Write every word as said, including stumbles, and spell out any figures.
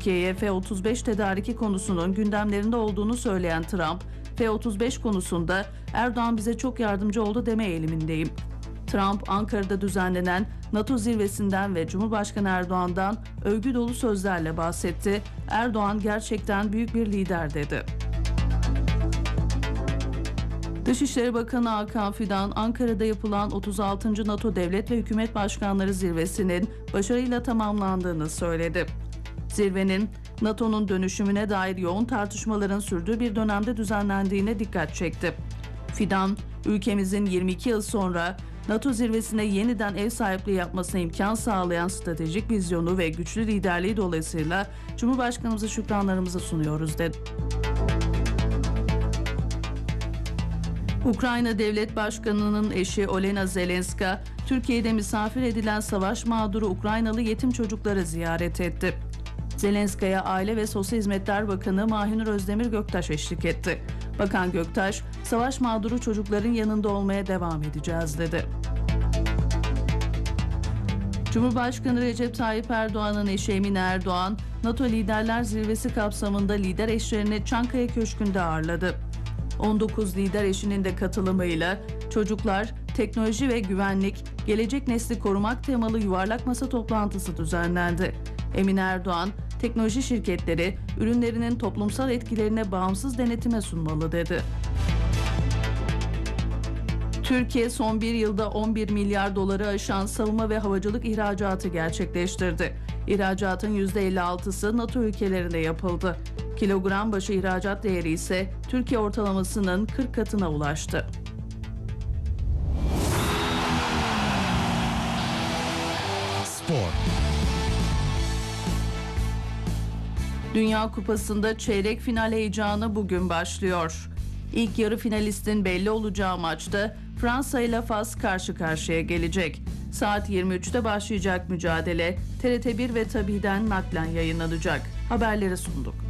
Türkiye'ye F otuz beş tedariki konusunun gündemlerinde olduğunu söyleyen Trump, F otuz beş konusunda Erdoğan bize çok yardımcı oldu deme eğilimindeyim. Trump, Ankara'da düzenlenen NATO zirvesinden ve Cumhurbaşkanı Erdoğan'dan övgü dolu sözlerle bahsetti. Erdoğan gerçekten büyük bir lider dedi. Dışişleri Bakanı Hakan Fidan, Ankara'da yapılan otuz altıncı NATO Devlet ve Hükümet Başkanları Zirvesi'nin başarıyla tamamlandığını söyledi. Zirvenin, NATO'nun dönüşümüne dair yoğun tartışmaların sürdüğü bir dönemde düzenlendiğine dikkat çekti. Fidan, ülkemizin yirmi iki yıl sonra NATO zirvesine yeniden ev sahipliği yapmasına imkan sağlayan stratejik vizyonu ve güçlü liderliği dolayısıyla Cumhurbaşkanımıza şükranlarımızı sunuyoruz dedi. Ukrayna Devlet Başkanı'nın eşi Olena Zelenska, Türkiye'de misafir edilen savaş mağduru Ukraynalı yetim çocukları ziyaret etti. Zelenska'ya Aile ve Sosyal Hizmetler Bakanı Mahinur Özdemir Göktaş eşlik etti. Bakan Göktaş, savaş mağduru çocukların yanında olmaya devam edeceğiz dedi. Cumhurbaşkanı Recep Tayyip Erdoğan'ın eşi Emine Erdoğan, NATO Liderler Zirvesi kapsamında lider eşlerini Çankaya Köşkü'nde ağırladı. on dokuz lider eşinin de katılımıyla çocuklar, teknoloji ve güvenlik, gelecek nesli korumak temalı yuvarlak masa toplantısı düzenlendi. Emine Erdoğan, teknoloji şirketleri ürünlerinin toplumsal etkilerine bağımsız denetime sunmalı dedi. Türkiye son bir yılda on bir milyar doları aşan savunma ve havacılık ihracatı gerçekleştirdi. İhracatın yüzde elli altısı NATO ülkelerinde yapıldı. Kilogram başı ihracat değeri ise Türkiye ortalamasının kırk katına ulaştı. Spor. Dünya Kupası'nda çeyrek final heyecanı bugün başlıyor. İlk yarı finalistin belli olacağı maçta Fransa ile Fas karşı karşıya gelecek. Saat yirmi üçte başlayacak mücadele T R T bir ve Tabi'den naklen yayınlanacak. Haberleri sunduk.